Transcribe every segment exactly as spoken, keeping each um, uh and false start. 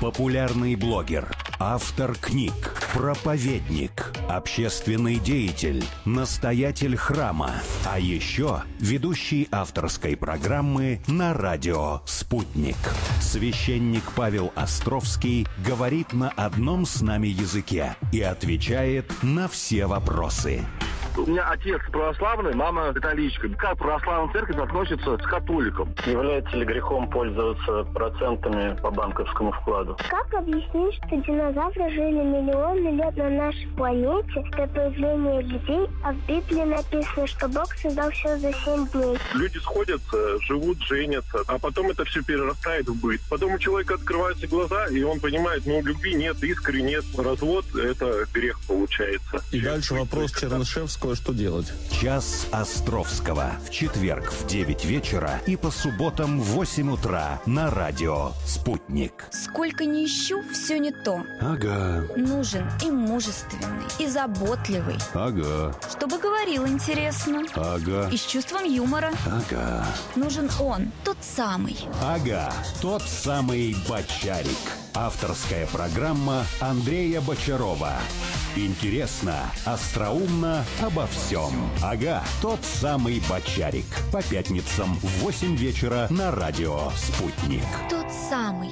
Популярный блогер, автор книг, проповедник, общественный деятель, настоятель храма, а еще ведущий авторской программы на радио «Спутник». Священник Павел Островский говорит на одном с нами языке и отвечает на все вопросы. У меня отец православный, мама католичка. Как православная церковь относится к католикам? Является ли грехом пользоваться процентами по банковскому вкладу? Как объяснить, что динозавры жили миллионы лет на нашей планете до появления людей, а в Библии написано, что Бог создал все за семь дней? Люди сходятся, живут, женятся, а потом это все перерастает в быт. Потом у человека открываются глаза, и он понимает, ну, любви нет, искры нет, развод – это грех получается. И дальше вопрос Чернышевского. Что делать? Час Островского. В четверг в девять вечера и по субботам в восемь утра на радио «Спутник». Сколько ни ищу, все не то. Ага. Нужен и мужественный, и заботливый. Ага. Чтобы говорил интересно. Ага. И с чувством юмора. Ага. Нужен он, тот самый. Ага. Тот самый Бочарик. Авторская программа Андрея Бочарова. Интересно, остроумно, обо всем. Ага, тот самый Бочарик. По пятницам в восемь вечера на радио «Спутник». Тот самый.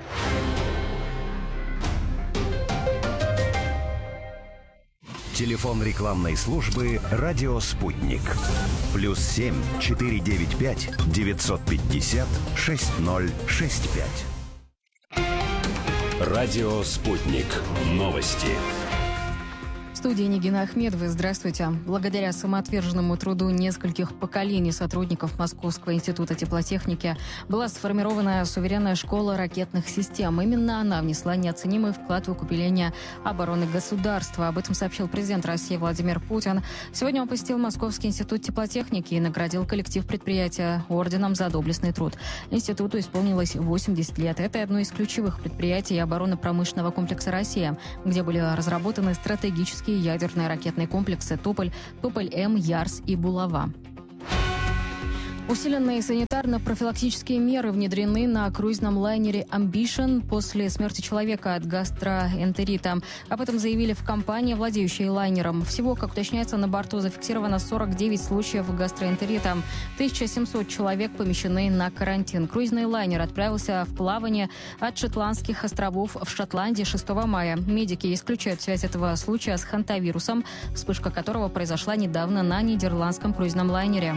Телефон рекламной службы «Радио Спутник». Плюс семь четыре девять пять девятьсот пятьдесят шесть ноль шесть пять. Радио «Спутник». Новости. В студии Нигина Ахмедова. Здравствуйте. Благодаря самоотверженному труду нескольких поколений сотрудников Московского института теплотехники была сформирована суверенная школа ракетных систем. Именно она внесла неоценимый вклад в укрепление обороны государства. Об этом сообщил президент России Владимир Путин. Сегодня он посетил Московский институт теплотехники и наградил коллектив предприятия орденом за доблестный труд. Институту исполнилось восемьдесят лет. Это одно из ключевых предприятий оборонно-промышленного комплекса «Россия», где были разработаны стратегические ядерные ракетные комплексы «Тополь», «Тополь-М», «Ярс» и «Булава». Усиленные санитарно-профилактические меры внедрены на круизном лайнере «Ambition» после смерти человека от гастроэнтерита. Об этом заявили в компании, владеющей лайнером. Всего, как уточняется, на борту зафиксировано сорок девять случаев гастроэнтерита. тысяча семьсот человек помещены на карантин. Круизный лайнер отправился в плавание от Шетландских островов в Шотландии шестого мая. Медики исключают связь этого случая с хантавирусом, вспышка которого произошла недавно на нидерландском круизном лайнере.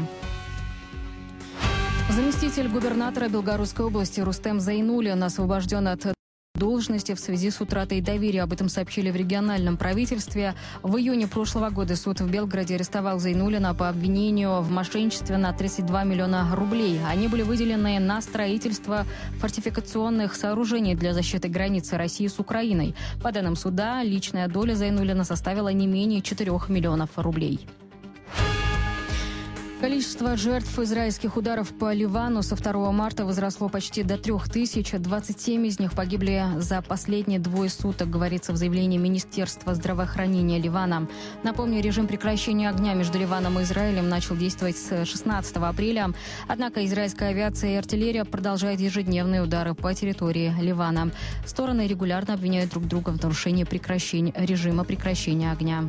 Заместитель губернатора Белгородской области Рустем Зайнуллин освобожден от должности в связи с утратой доверия. Об этом сообщили в региональном правительстве. В июне прошлого года суд в Белгороде арестовал Зайнуллина по обвинению в мошенничестве на тридцать два миллиона рублей. Они были выделены на строительство фортификационных сооружений для защиты границы России с Украиной. По данным суда, личная доля Зайнуллина составила не менее четырёх миллионов рублей. Количество жертв израильских ударов по Ливану со второго марта возросло почти до трех тысяч. двадцать семь из них погибли за последние двое суток, говорится в заявлении Министерства здравоохранения Ливана. Напомню, режим прекращения огня между Ливаном и Израилем начал действовать с шестнадцатого апреля. Однако израильская авиация и артиллерия продолжают ежедневные удары по территории Ливана. Стороны регулярно обвиняют друг друга в нарушении прекращения, режима прекращения огня.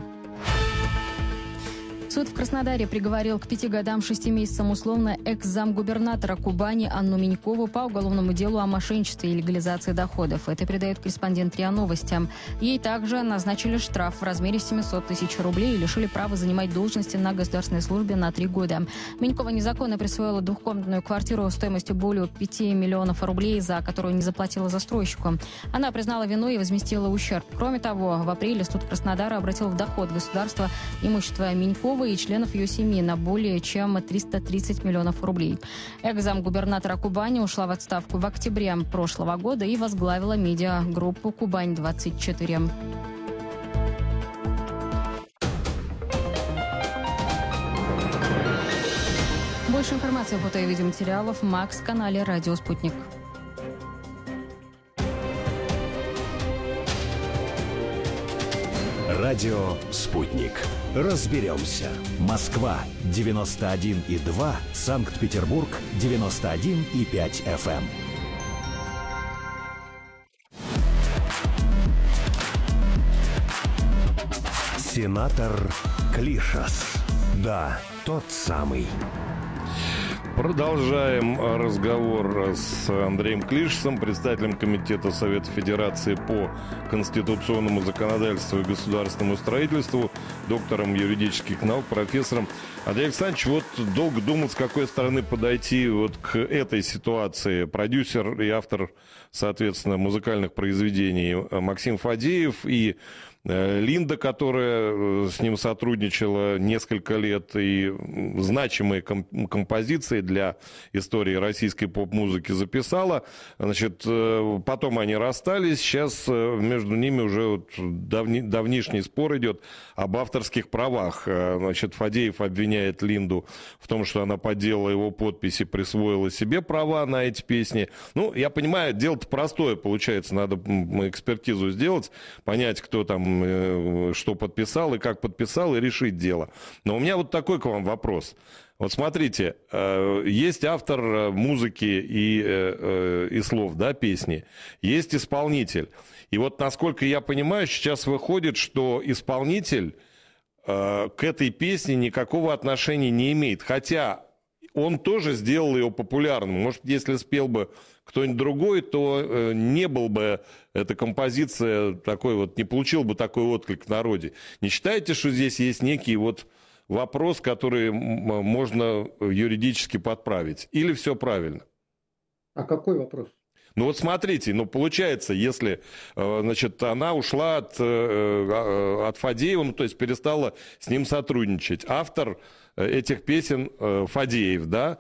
Суд в Краснодаре приговорил к пяти годам шести месяцам условно экс-замгубернатора Кубани Анну Минькову по уголовному делу о мошенничестве и легализации доходов. Это передает корреспондент РИА Новости. Ей также назначили штраф в размере семисот тысяч рублей и лишили права занимать должности на государственной службе на три года. Минькова незаконно присвоила двухкомнатную квартиру стоимостью более пяти миллионов рублей, за которую не заплатила застройщику. Она признала вину и возместила ущерб. Кроме того, в апреле суд Краснодара обратил в доход государства имущество Миньковой и членов ее семьи на более чем триста тридцать миллионов рублей. Экс-замгубернатора Кубани ушла в отставку в октябре прошлого года и возглавила медиагруппу «Кубань-двадцать четыре». Больше информации, фото и видеоматериалов в Макс-канале «Радио Спутник». Радио «Спутник». Разберемся. Москва девяносто один и два, Санкт-Петербург девяносто один и пять эф эм. Сенатор Клишас. Да, тот самый. Продолжаем разговор с Андреем Клишасом, председателем Комитета Совета Федерации по конституционному законодательству и государственному строительству, доктором юридических наук, профессором. Андрей Александрович, вот долго думал, с какой стороны подойти вот к этой ситуации. Продюсер и автор, соответственно, музыкальных произведений Максим Фадеев и Линда, которая с ним сотрудничала несколько лет, и значимые композиции для истории российской поп-музыки записала. Значит, потом они расстались, сейчас между ними уже вот давни, давнишний спор идет об авторских правах. Значит, Фадеев обвиняет Линду в том, что она подделала его подписи, присвоила себе права на эти песни. Ну, я понимаю, дело-то простое получается, надо экспертизу сделать, понять, кто там что подписал и как подписал, и решить дело. Но у меня вот такой к вам вопрос. Вот смотрите, есть автор музыки и, и слов, да, песни, есть исполнитель. И вот, насколько я понимаю, сейчас выходит, что исполнитель к этой песне никакого отношения не имеет. Хотя он тоже сделал ее популярным. Может, если спел бы кто-нибудь другой, то не был бы эта композиция такой вот, не получил бы такой отклик в народе. Не считаете, что здесь есть некий вот вопрос, который можно юридически подправить? Или все правильно? А какой вопрос? Ну вот смотрите, ну получается, если, значит, она ушла от, от Фадеева, ну то есть перестала с ним сотрудничать. Автор этих песен Фадеев, да,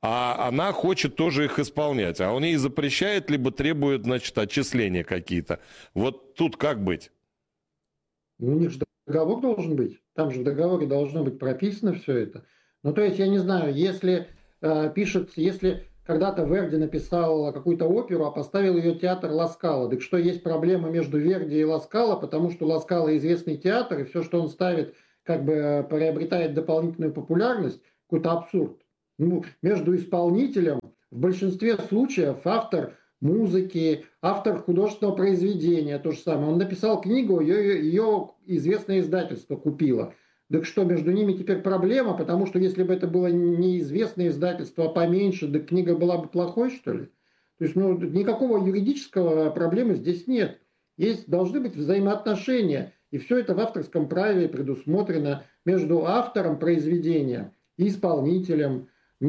а она хочет тоже их исполнять. А он ей запрещает, либо требует, значит, отчисления какие-то. Вот тут как быть? Ну, у них же договор должен быть. Там же в договоре должно быть прописано все это. Ну, то есть, я не знаю, если э, пишет, если когда-то Верди написал какую-то оперу, а поставил ее театр Ла Скала, так что есть проблема между Верди и Ла Скала, потому что Ла Скала известный театр, и все, что он ставит, как бы приобретает дополнительную популярность, какой-то абсурд. Ну, между исполнителем, в большинстве случаев автор музыки, автор художественного произведения, то же самое. Он написал книгу, ее, ее известное издательство купило. Так что между ними теперь проблема, потому что если бы это было не известное издательство, а поменьше, так книга была бы плохой, что ли? То есть ну, никакого юридического проблемы здесь нет. Есть, должны быть взаимоотношения. И все это в авторском праве предусмотрено между автором произведения и исполнителем,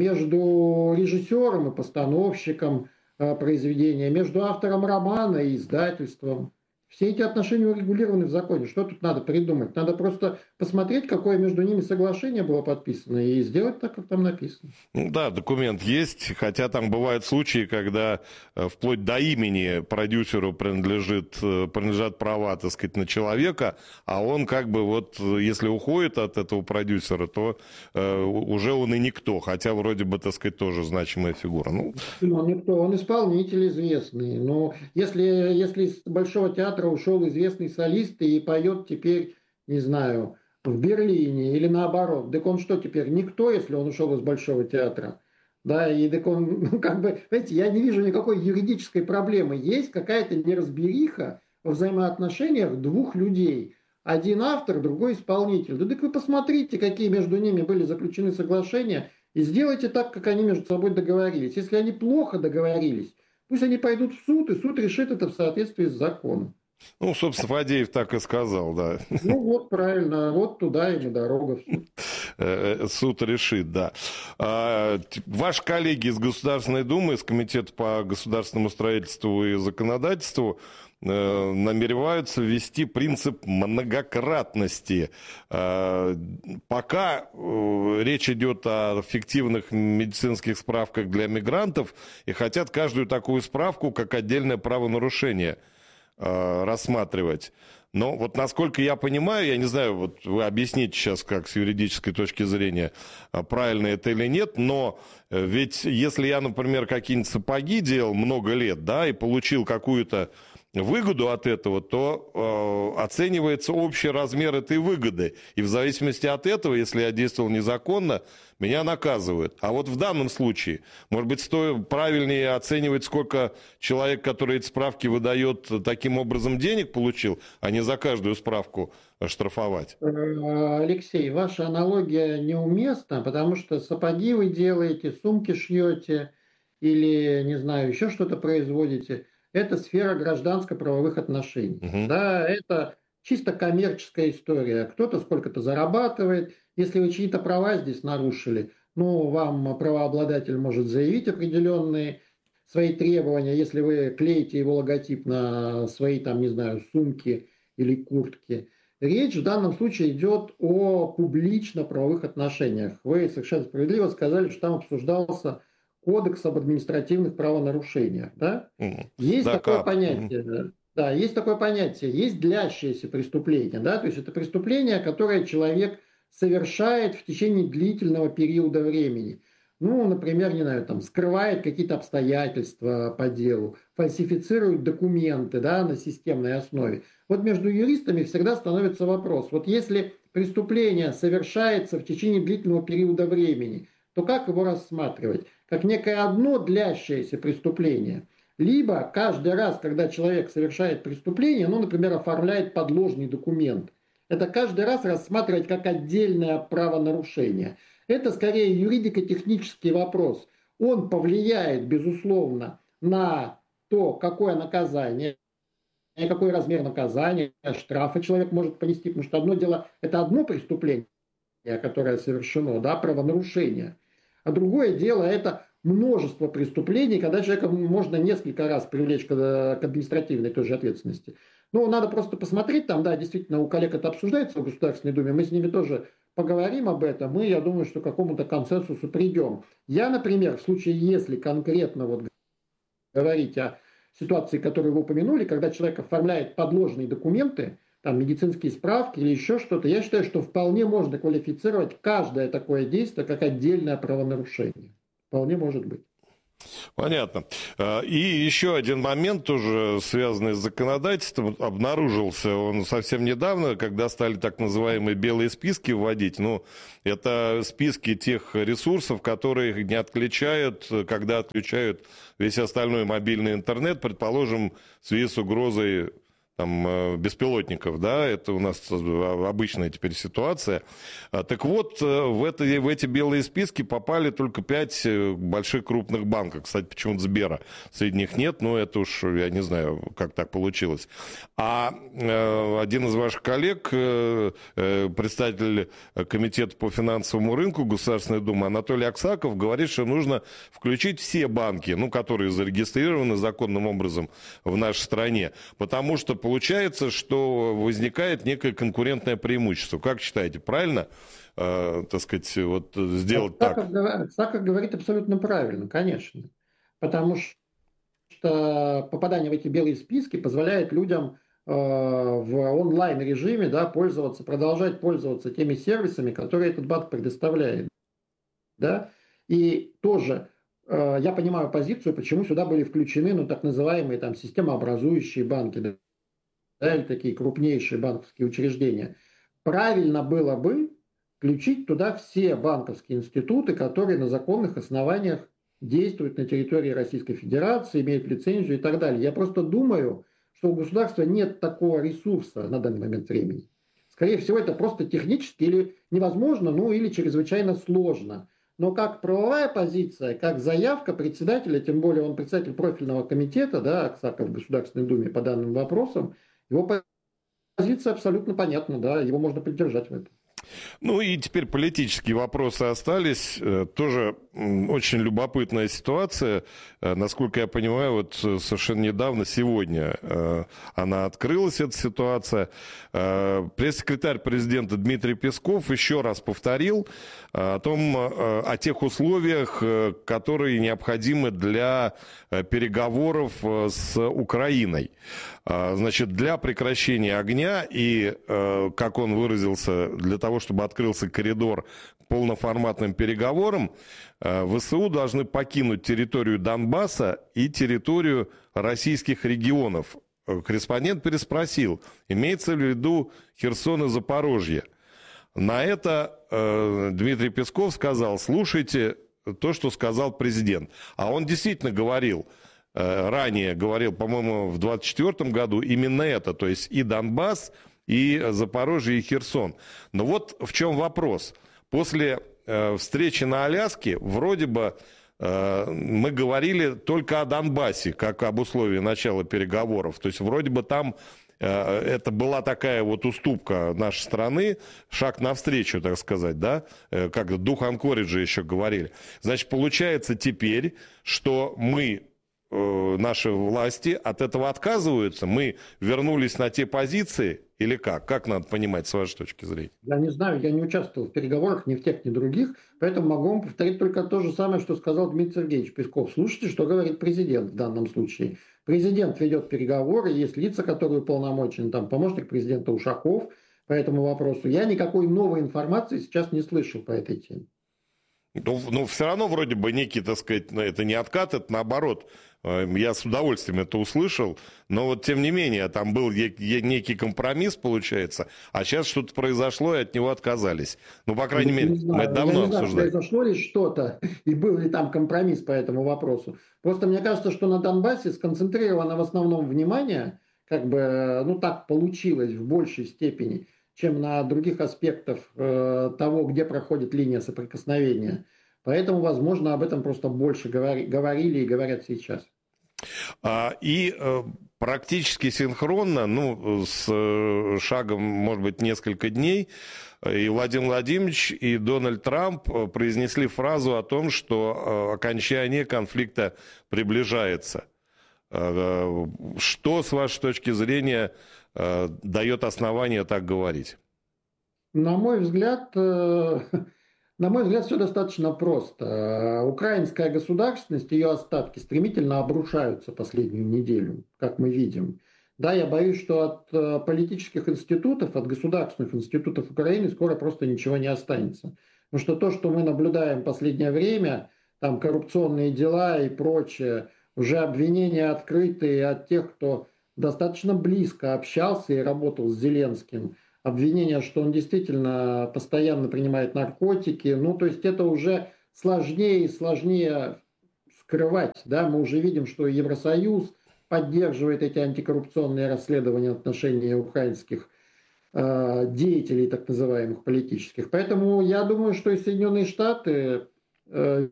между режиссером и постановщиком э, произведения, между автором романа и издательством. Все эти отношения урегулированы в законе. Что тут надо придумать? Надо просто посмотреть, какое между ними соглашение было подписано, и сделать так, как там написано. Ну да, документ есть, хотя там бывают случаи, когда вплоть до имени продюсеру принадлежит, принадлежат права, так сказать, на человека, а он как бы вот, если уходит от этого продюсера, то э, уже он и никто, хотя вроде бы, так сказать, тоже значимая фигура. Ну, он никто, он исполнитель известный. Но если, если из Большого театра ушел известный солист и поет теперь, не знаю, в Берлине или наоборот, так он что теперь? Никто, если он ушел из Большого театра. Да, и так он, ну, как бы, знаете, я не вижу никакой юридической проблемы. Есть какая-то неразбериха во взаимоотношениях двух людей. Один автор, другой исполнитель. Да так вы посмотрите, какие между ними были заключены соглашения, и сделайте так, как они между собой договорились. Если они плохо договорились, пусть они пойдут в суд, и суд решит это в соответствии с законом. Ну, собственно, Фадеев так и сказал, да. Ну, вот правильно, вот туда ему дорога в суд. Суд решит, да. Ваши коллеги из Государственной Думы, из Комитета по государственному строительству и законодательству намереваются ввести принцип многократности. Пока речь идет о фиктивных медицинских справках для мигрантов, и хотят каждую такую справку как отдельное правонарушение рассматривать. Но вот насколько я понимаю, я не знаю, вот вы объясните сейчас, как с юридической точки зрения, правильно это или нет, но ведь если я, например, какие-нибудь сапоги делал много лет, да, и получил какую-то выгоду от этого, то э, оценивается общий размер этой выгоды. И в зависимости от этого, если я действовал незаконно, меня наказывают. А вот в данном случае, может быть, стоит правильнее оценивать, сколько человек, который эти справки выдает, таким образом денег получил, а не за каждую справку штрафовать? Алексей, ваша аналогия неуместна, потому что сапоги вы делаете, сумки шьете или, не знаю, еще что-то производите. Это сфера гражданско-правовых отношений. Угу. Да, это чисто коммерческая история. Кто-то сколько-то зарабатывает. Если вы чьи-то права здесь нарушили, ну, вам правообладатель может заявить определенные свои требования, если вы клеите его логотип на свои, там, не знаю, сумки или куртки. Речь в данном случае идет о публично-правовых отношениях. Вы совершенно справедливо сказали, что там обсуждался Кодекс об административных правонарушениях, да? Mm. Есть да, такое как? понятие, mm. да, есть такое понятие, есть длящееся преступление, да, то есть это преступление, которое человек совершает в течение длительного периода времени. Ну, например, не знаю, там, скрывает какие-то обстоятельства по делу, фальсифицирует документы, да, на системной основе. Вот между юристами всегда становится вопрос, вот если преступление совершается в течение длительного периода времени, то как его рассматривать? Как некое одно длящееся преступление. Либо каждый раз, когда человек совершает преступление, ну, например, оформляет подложный документ, это каждый раз рассматривать как отдельное правонарушение. Это скорее юридико-технический вопрос. Он повлияет, безусловно, на то, какое наказание, какой размер наказания, штрафа человек может понести. Потому что одно дело, это одно преступление, которое совершено, да, правонарушение. А другое дело, это множество преступлений, когда человека можно несколько раз привлечь к, к административной тоже ответственности. Ну, надо просто посмотреть, там, да, действительно, у коллег это обсуждается в Государственной Думе, мы с ними тоже поговорим об этом, и я думаю, что к какому-то консенсусу придем. Я, например, в случае, если конкретно вот говорить о ситуации, которую вы упомянули, когда человек оформляет подложные документы, там, медицинские справки или еще что-то, я считаю, что вполне можно квалифицировать каждое такое действие как отдельное правонарушение. Вполне может быть. Понятно. И еще один момент, тоже связанный с законодательством, обнаружился он совсем недавно, когда стали так называемые белые списки вводить. Ну, это списки тех ресурсов, которые не отключают, когда отключают весь остальной мобильный интернет, предположим, в связи с угрозой там, беспилотников, да, это у нас обычная теперь ситуация. Так вот, в, это, в эти белые списки попали только пять больших крупных банков. Кстати, почему-то Сбера среди них нет, но это уж, я не знаю, как так получилось. А э, один из ваших коллег, э, представитель Комитета по финансовому рынку Государственной Думы Анатолий Аксаков говорит, что нужно включить все банки, ну, которые зарегистрированы законным образом в нашей стране, потому что получается, что возникает некое конкурентное преимущество. Как считаете, правильно, э, так сказать, вот сделать так? Саков говорит абсолютно правильно, конечно. Потому что попадание в эти белые списки позволяет людям э, в онлайн-режиме, да, пользоваться, продолжать пользоваться теми сервисами, которые этот банк предоставляет. Да? И тоже э, я понимаю позицию, почему сюда были включены, ну, так называемые там системообразующие банки, да? Или такие крупнейшие банковские учреждения, правильно было бы включить туда все банковские институты, которые на законных основаниях действуют на территории Российской Федерации, имеют лицензию и так далее. Я просто думаю, что у государства нет такого ресурса на данный момент времени. Скорее всего, это просто технически или невозможно, ну или чрезвычайно сложно. Но как правовая позиция, как заявка председателя, тем более он председатель профильного комитета, да, Аксаков в Государственной Думе по данным вопросам, его позиция абсолютно понятна, да, его можно поддержать в этом. Ну и теперь политические вопросы остались. Тоже очень любопытная ситуация. Насколько я понимаю, вот совершенно недавно, сегодня, она открылась, эта ситуация. Пресс-секретарь президента Дмитрий Песков еще раз повторил о том, о тех условиях, которые необходимы для переговоров с Украиной. Значит, для прекращения огня и, как он выразился, для того, чтобы открылся коридор к полноформатным переговорам, ВСУ должны покинуть территорию Донбасса и территорию российских регионов. корреспондент переспросил, имеется ли в виду Херсон и Запорожье. На это э, Дмитрий Песков сказал, слушайте то, что сказал президент. А он действительно говорил, э, ранее говорил, по-моему, в двадцать четвёртом году именно это, то есть и Донбасс, и Запорожье, и Херсон. Но вот в чем вопрос. После э, встречи на Аляске вроде бы э, мы говорили только о Донбассе, как об условии начала переговоров. То есть вроде бы там это была такая вот уступка нашей страны, шаг навстречу, так сказать, да, как дух Анкориджа еще говорили. Значит, получается теперь, что мы, наши власти от этого отказываются, мы вернулись на те позиции, или как? Как надо понимать с вашей точки зрения? Я не знаю, я не участвовал в переговорах ни в тех, ни в других, поэтому могу вам повторить только то же самое, что сказал Дмитрий Сергеевич Песков. Слушайте, что говорит президент в данном случае. Президент ведет переговоры, есть лица, которые уполномочены, там помощник президента Ушаков по этому вопросу. Я никакой новой информации сейчас не слышал по этой теме. Ну, ну, все равно вроде бы некий, так сказать, это не откат, это наоборот. Я с удовольствием это услышал, но вот тем не менее, там был некий компромисс, получается, а сейчас что-то произошло, и от него отказались. Ну, по крайней мере, мы это давно обсуждали. Произошло ли что-то, и был ли там компромисс по этому вопросу. Просто мне кажется, что на Донбассе сконцентрировано в основном внимание, как бы, ну, так получилось в большей степени, чем на других аспектах э, того, где проходит линия соприкосновения. Поэтому, возможно, об этом просто больше говори, говорили и говорят сейчас. И э, практически синхронно, ну, с э, шагом, может быть, несколько дней, и Владимир Владимирович, и Дональд Трамп произнесли фразу о том, что э, окончание конфликта приближается. Э, что, с вашей точки зрения, э, дает основание так говорить? На мой взгляд... Э... На мой взгляд, все достаточно просто. Украинская государственность, ее остатки стремительно обрушаются последнюю неделю, как мы видим. Да, я боюсь, что от политических институтов, от государственных институтов Украины скоро просто ничего не останется. Потому что то, что мы наблюдаем в последнее время, там коррупционные дела и прочее, уже обвинения открытые от тех, кто достаточно близко общался и работал с Зеленским, обвинение, что он действительно постоянно принимает наркотики. Ну, то есть это уже сложнее и сложнее скрывать. Да? Мы уже видим, что Евросоюз поддерживает эти антикоррупционные расследования в отношении украинских э, деятелей, так называемых политических. Поэтому я думаю, что и Соединенные Штаты э,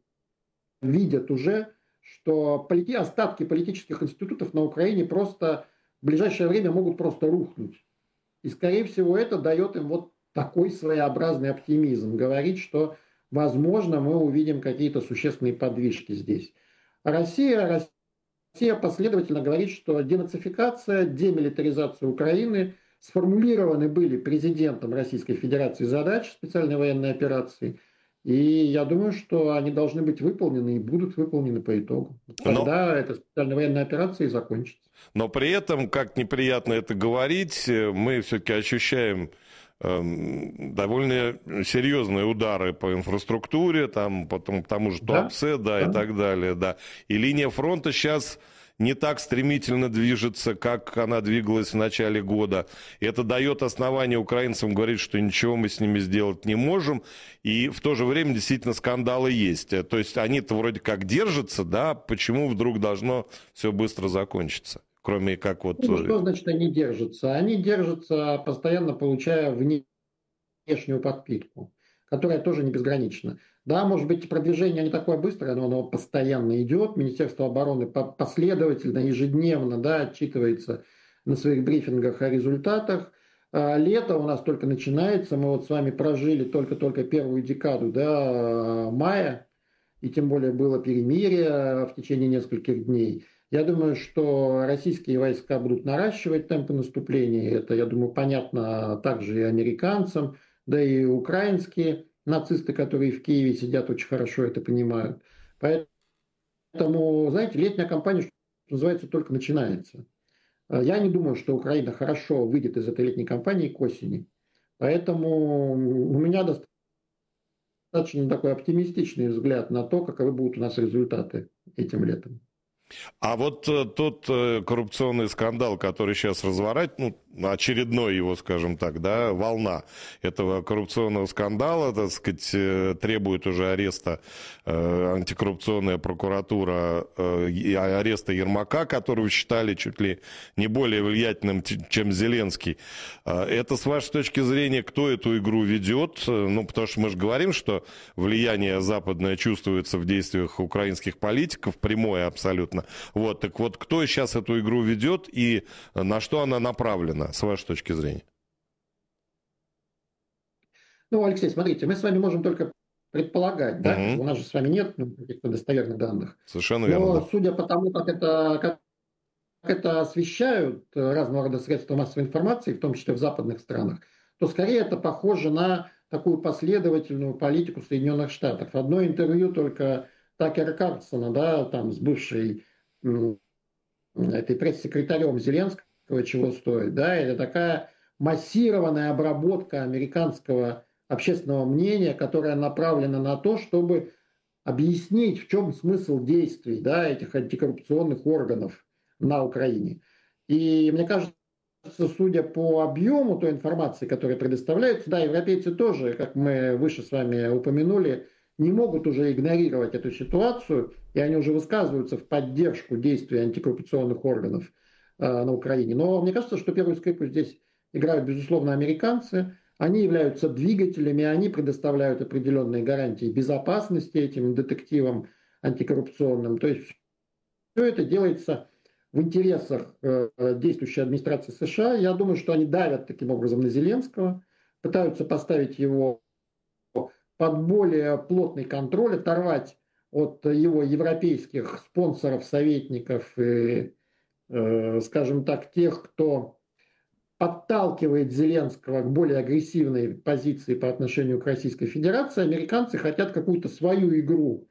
видят уже, что полити- остатки политических институтов на Украине просто в ближайшее время могут просто рухнуть. И, скорее всего, это дает им вот такой своеобразный оптимизм. Говорит, что, возможно, мы увидим какие-то существенные подвижки здесь. А Россия, Россия последовательно говорит, что денацификация, демилитаризация Украины сформулированы были президентом Российской Федерации задачи специальной военной операции. И я думаю, что они должны быть выполнены и будут выполнены по итогу. Тогда Но... эта специальная военная операция и закончится. Но при этом, как неприятно это говорить, мы все-таки ощущаем э, довольно серьезные удары по инфраструктуре, там, потом, тому же Туапсе, да, да, да, и так далее. Да. И линия фронта сейчас не так стремительно движется, как она двигалась в начале года. Это дает основание украинцам говорить, что ничего мы с ними сделать не можем. И в то же время действительно скандалы есть. То есть они-то вроде как держатся, да, почему вдруг должно все быстро закончиться? Кроме как вот... Ну, что значит они держатся? Они держатся, постоянно получая внешнюю подпитку, которая тоже не безгранична. Да, может быть, продвижение не такое быстрое, но оно постоянно идет. Министерство обороны последовательно, ежедневно, да, отчитывается на своих брифингах о результатах. Лето у нас только начинается. Мы вот с вами прожили только-только первую декаду, да, мая, и тем более было перемирие в течение нескольких дней. Я думаю, что российские войска будут наращивать темпы наступления. Это, я думаю, понятно также и американцам, да и украинские нацисты, которые в Киеве сидят, очень хорошо это понимают. Поэтому, знаете, летняя кампания, что называется, только начинается. Я не думаю, что Украина хорошо выйдет из этой летней кампании к осени. Поэтому у меня достаточно такой оптимистичный взгляд на то, каковы будут у нас результаты этим летом. А вот э, тот э, коррупционный скандал, который сейчас разворачивает, ну, очередной его, скажем так, да, волна этого коррупционного скандала, так сказать, э, требует уже ареста э, антикоррупционная прокуратура, э, и ареста Ермака, которого считали чуть ли не более влиятельным, чем Зеленский. Э, это, с вашей точки зрения, кто эту игру ведет? Ну, потому что мы же говорим, что влияние западное чувствуется в действиях украинских политиков, прямое абсолютно. Вот, так вот, кто сейчас эту игру ведет и на что она направлена, с вашей точки зрения? Ну, Алексей, смотрите, мы с вами можем только предполагать, да? Угу. У нас же с вами нет ну, каких-то достоверных данных. Совершенно верно. Но да. судя по тому, как это, как это освещают разного рода средства массовой информации, в том числе в западных странах, то скорее это похоже на такую последовательную политику Соединенных Штатов. Одно интервью только Такера Карлсона, да, там с бывшей этой пресс-секретарем Зеленского, чего стоит, да, это такая массированная обработка американского общественного мнения, которая направлена на то, чтобы объяснить, в чем смысл действий, да, этих антикоррупционных органов на Украине. И мне кажется, судя по объему той информации, которая предоставляется, да, европейцы тоже, как мы выше с вами упомянули, не могут уже игнорировать эту ситуацию, и они уже высказываются в поддержку действий антикоррупционных органов э, на Украине. Но мне кажется, что первую скрипку здесь играют, безусловно, американцы. Они являются двигателями, они предоставляют определенные гарантии безопасности этим детективам антикоррупционным. То есть все это делается в интересах э, действующей администрации США. Я думаю, что они давят таким образом на Зеленского, пытаются поставить его под более плотный контроль, оторвать от его европейских спонсоров, советников и, э, скажем так, тех, кто подталкивает Зеленского к более агрессивной позиции по отношению к Российской Федерации. Американцы хотят какую-то свою игру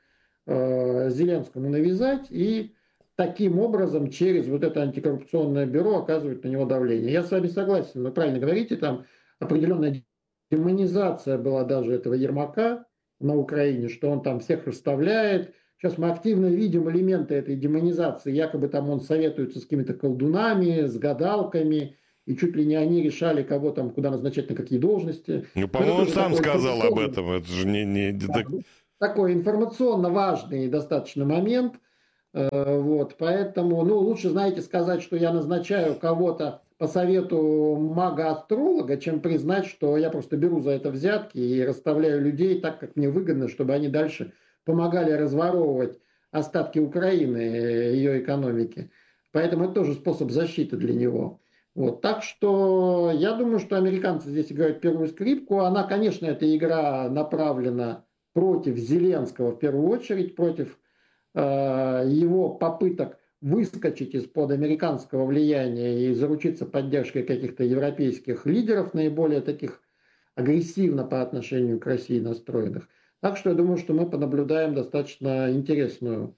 э, Зеленскому навязать и таким образом через вот это антикоррупционное бюро оказывать на него давление. Я с вами согласен, вы правильно говорите, там определенная демонизация была даже этого Ермака на Украине, что он там всех расставляет. Сейчас мы активно видим элементы этой демонизации. Якобы там он советуется с какими-то колдунами, с гадалками, и чуть ли не они решали, кого там, куда назначать, на какие должности. Ну, по-моему, он сам сказал об этом. Это же не... не... Да, такой информационно важный достаточно момент. Вот, поэтому, ну, лучше, знаете, сказать, что я назначаю кого-то по совету мага-астролога, чем признать, что я просто беру за это взятки и расставляю людей так, как мне выгодно, чтобы они дальше помогали разворовывать остатки Украины, ее экономики. Поэтому это тоже способ защиты для него. Вот. Так что я думаю, что американцы здесь играют первую скрипку. Она, конечно, эта игра направлена против Зеленского в первую очередь, против э, его попыток выскочить из-под американского влияния и заручиться поддержкой каких-то европейских лидеров, наиболее таких агрессивно по отношению к России настроенных. Так что я думаю, что мы понаблюдаем достаточно интересную,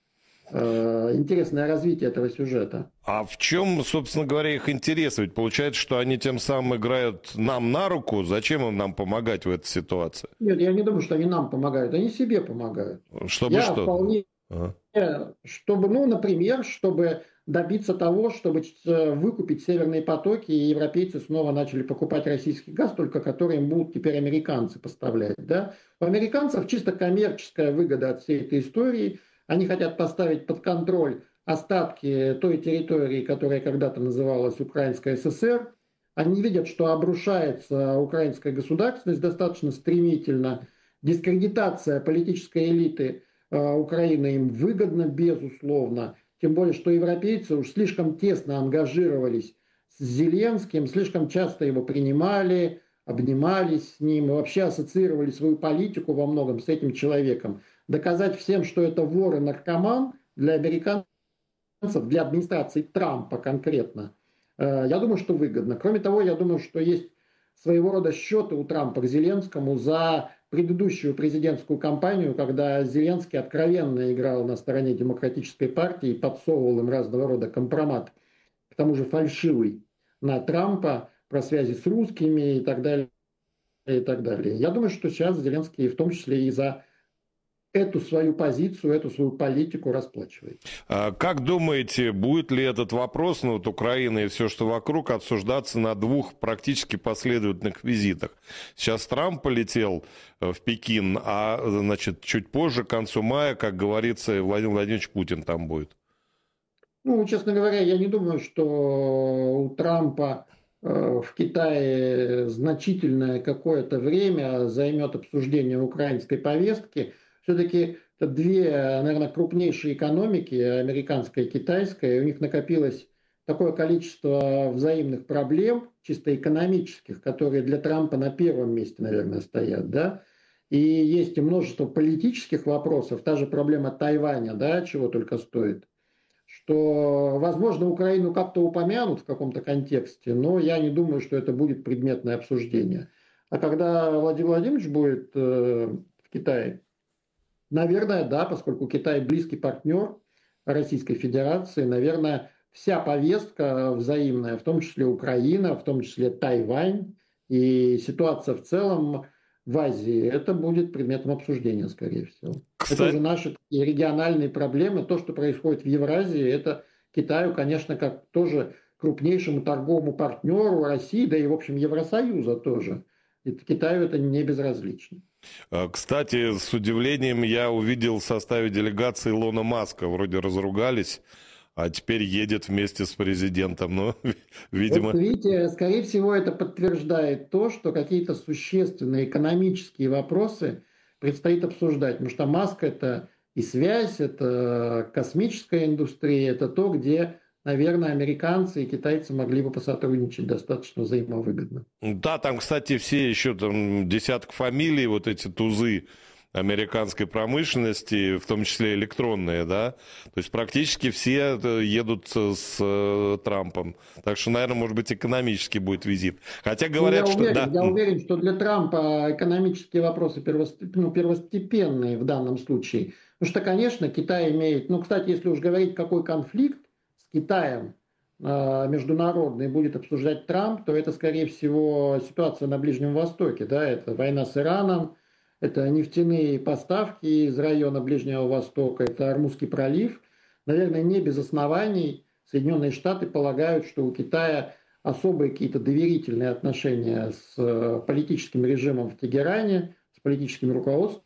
э, интересное развитие этого сюжета. А в чем, собственно говоря, их интерес? Ведь получается, что они тем самым играют нам на руку. Зачем им нам помогать в этой ситуации? Нет, я не думаю, что они нам помогают. Они себе помогают. Чтобы я что? Вполне... Ага. Чтобы, ну, например, чтобы добиться того, чтобы выкупить северные потоки, и европейцы снова начали покупать российский газ, только который им будут теперь американцы поставлять. Да? У американцев чисто коммерческая выгода от всей этой истории. Они хотят поставить под контроль остатки той территории, которая когда-то называлась Украинская ССР. Они видят, что обрушается украинская государственность достаточно стремительно. Дискредитация политической элиты Украины им выгодна, безусловно. Тем более, что европейцы уж слишком тесно ангажировались с Зеленским, слишком часто его принимали, обнимались с ним и вообще ассоциировали свою политику во многом с этим человеком. Доказать всем, что это вор и наркоман, для американцев, для администрации Трампа конкретно, я думаю, что выгодно. Кроме того, я думаю, что есть своего рода счеты у Трампа к Зеленскому за предыдущую президентскую кампанию, когда Зеленский откровенно играл на стороне демократической партии и подсовывал им разного рода компромат, к тому же фальшивый, на Трампа про связи с русскими и так далее. И так далее. Я думаю, что сейчас Зеленский в том числе и за эту свою позицию, эту свою политику расплачивает. Как думаете, будет ли этот вопрос, ну вот Украина и все, что вокруг, обсуждаться на двух практически последовательных визитах? Сейчас Трамп полетел в Пекин, а значит, чуть позже, к концу мая, как говорится, Владимир Владимирович Путин там будет. Ну, честно говоря, я не думаю, что у Трампа в Китае значительное какое-то время займет обсуждение украинской повестки. Все-таки это две, наверное, крупнейшие экономики, американская и китайская, и у них накопилось такое количество взаимных проблем, чисто экономических, которые для Трампа на первом месте, наверное, стоят, да. И есть и множество политических вопросов, та же проблема Тайваня, да, чего только стоит, что, возможно, Украину как-то упомянут в каком-то контексте, но я не думаю, что это будет предметное обсуждение. А когда Владимир Владимирович будет э, в Китае, наверное, да, поскольку Китай близкий партнер Российской Федерации, наверное, вся повестка взаимная, в том числе Украина, в том числе Тайвань и ситуация в целом в Азии, это будет предметом обсуждения, скорее всего. Кстати... Это же наши такие региональные проблемы. То, что происходит в Евразии, это Китаю, конечно, как тоже крупнейшему торговому партнеру России, да и, в общем, Евросоюза тоже. И Китаю это не безразлично. Кстати, с удивлением я увидел в составе делегации Илона Маска. Вроде разругались, а теперь едет вместе с президентом. Но, видимо... Вот видите, скорее всего, это подтверждает то, что какие-то существенные экономические вопросы предстоит обсуждать. Потому что Маск – это и связь, это космическая индустрия, это то, где, наверное, американцы и китайцы могли бы посотрудничать достаточно взаимовыгодно. Да, там, кстати, все еще там десяток фамилий, вот эти тузы американской промышленности, в том числе электронные, да, то есть практически все едут с э, Трампом. Так что, наверное, может быть, экономический будет визит. Хотя говорят, я что... Уверен, да. Я уверен, что для Трампа экономические вопросы первостеп... ну, первостепенные в данном случае. Потому что, конечно, Китай имеет... Ну, кстати, если уж говорить, какой конфликт с Китаем э, международный будет обсуждать Трамп, то это, скорее всего, ситуация на Ближнем Востоке. Да? Это война с Ираном, это нефтяные поставки из района Ближнего Востока, это Ормузский пролив. Наверное, не без оснований Соединенные Штаты полагают, что у Китая особые какие-то доверительные отношения с политическим режимом в Тегеране, с политическим руководством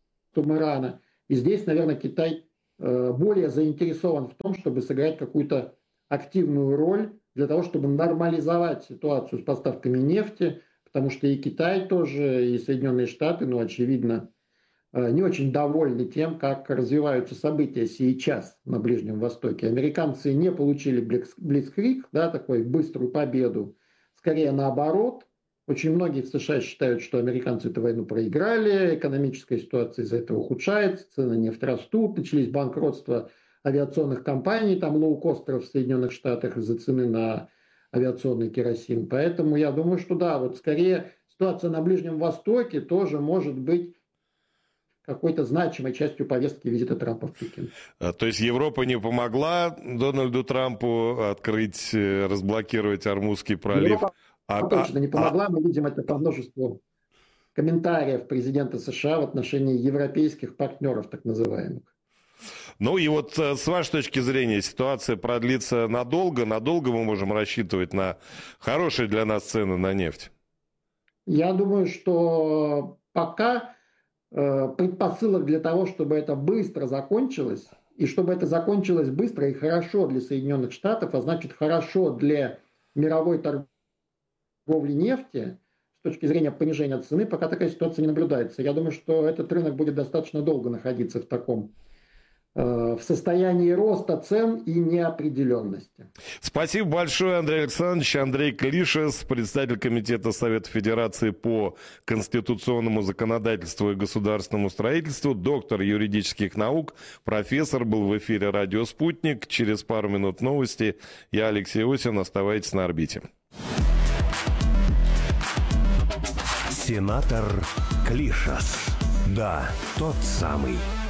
Ирана. И здесь, наверное, Китай более заинтересован в том, чтобы сыграть какую-то активную роль для того, чтобы нормализовать ситуацию с поставками нефти, потому что и Китай тоже, и Соединенные Штаты, ну, очевидно, не очень довольны тем, как развиваются события сейчас на Ближнем Востоке. Американцы не получили блицкриг, да, такую быструю победу, скорее наоборот. Очень многие в США считают, что американцы эту войну проиграли, экономическая ситуация из-за этого ухудшается, цены нефти растут, начались банкротства авиационных компаний, там лоукостеров в Соединенных Штатах из-за цены на авиационный керосин. Поэтому я думаю, что да, вот скорее ситуация на Ближнем Востоке тоже может быть какой-то значимой частью повестки визита Трампа в Пекин. То есть Европа не помогла Дональду Трампу открыть, разблокировать Ормузский пролив? Европа а, точно не помогла. а... Мы видим это по множеству комментариев президента США в отношении европейских партнеров, так называемых. Ну и вот с вашей точки зрения ситуация продлится надолго? Надолго мы можем рассчитывать на хорошие для нас цены на нефть? Я думаю, что пока э, предпосылок для того, чтобы это быстро закончилось, и чтобы это закончилось быстро и хорошо для Соединенных Штатов, а значит хорошо для мировой торговли нефти, с точки зрения понижения цены, пока такая ситуация не наблюдается. Я думаю, что этот рынок будет достаточно долго находиться в таком в состоянии роста цен и неопределенности. Спасибо большое, Андрей Александрович. Андрей Клишес, председатель Комитета Совета Федерации по конституционному законодательству и государственному строительству, доктор юридических наук, профессор, был в эфире «Радио Спутник». Через пару минут новости. Я Алексей Осин. Оставайтесь на орбите. Сенатор Клишес. Да, тот самый.